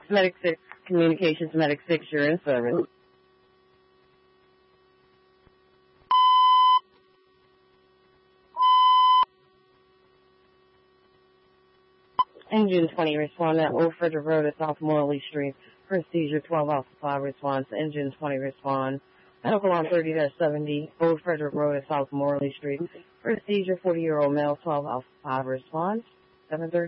Medic 6, Communications Medic 6, you're in service. Engine 20, respond at Old Frederick Road at South Morley Street. First seizure, 12 Alpha 5 response. Engine 20, respond. Medical on 30-70, Old Frederick Road at South Morley Street. First seizure, 40-year-old male, 12 Alpha 5 response. 7:30.